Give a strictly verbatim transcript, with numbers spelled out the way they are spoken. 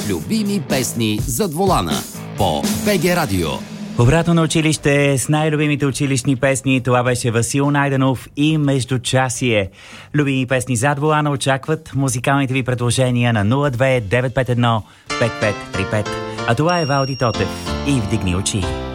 Любими песни зад волана по БГ Радио. Обратно на училище с най-любимите училищни песни. Това беше Васил Найденов и Междучасие. Любими песни зад волана очакват музикалните ви предложения на нула две девет пет едно пет пет три пет. А това е Валди Тотев и Вдигни очи.